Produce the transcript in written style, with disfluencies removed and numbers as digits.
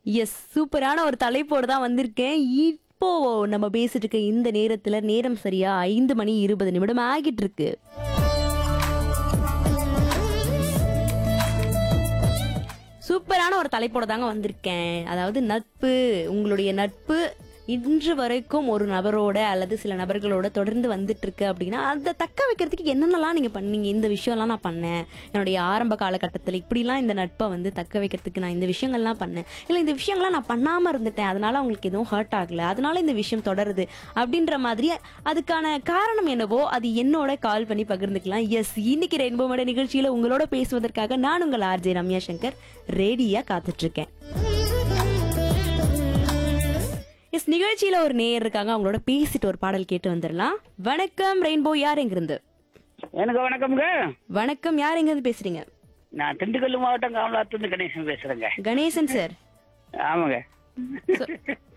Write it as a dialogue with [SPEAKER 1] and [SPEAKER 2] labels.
[SPEAKER 1] S, சூப்பரான ஒரு தலைப்போட தான் வந்திருக்கேன். இப்போ நம்ம பேசிட்டு இருக்க இந்த நேரத்துல நேரம் சரியா 5:20 ஆகிட்டு இருக்கு. சூப்பரான ஒரு தலைப்போட தாங்க வந்திருக்கேன். அதாவது நட்பு, உங்களுடைய நட்பு இன்று வரைக்கும் ஒரு நபரோட அல்லது சில நபர்களோட தொடர்ந்து வந்துட்டு இருக்கு அப்படின்னா அதை தக்க வைக்கிறதுக்கு என்னென்னலாம் நீங்க பண்ணீங்க? இந்த விஷயம்லாம் நான் பண்ணேன் என்னுடைய ஆரம்ப காலகட்டத்தில், இப்படிலாம் இந்த நட்பை வந்து தக்க வைக்கிறதுக்கு நான் இந்த விஷயங்கள்லாம் பண்ணேன், இல்லை இந்த விஷயங்கள்லாம் நான் பண்ணாம இருந்துட்டேன், அதனால அவங்களுக்கு எதுவும் ஹர்ட் ஆகல, அதனால இந்த விஷயம் தொடருது அப்படின்ற மாதிரி அதுக்கான காரணம் என்னவோ அது என்னோட கால் பண்ணி பகிர்ந்துக்கலாம். எஸ், இன்னைக்கு ரெயின்போ மேடை நிகழ்ச்சியில உங்களோட பேசுவதற்காக நான் உங்கள் ஆர்ஜே ரம்யா சங்கர் ரெடியா காத்துட்டு இருக்கேன். எஸ், நிகழ்ச்சியில ஒரு நேயர் இருக்காங்க, அவங்களோட பேசிட்டு ஒரு பாடல் கேட்டு வந்துடலாம். வணக்கம் ரெயின்போ, யார் எங்க இருந்து?
[SPEAKER 2] எனக்கு வணக்கம்ங்க.
[SPEAKER 1] வணக்கம், யார் எங்க இருந்து பேசுறீங்க?
[SPEAKER 2] நான் திண்டுக்கல் மாவட்டம் காமலாத்துலேருந்து கணேசன் பேசுறேங்க.
[SPEAKER 1] கணேசன் சார்.
[SPEAKER 2] ஆமாங்க.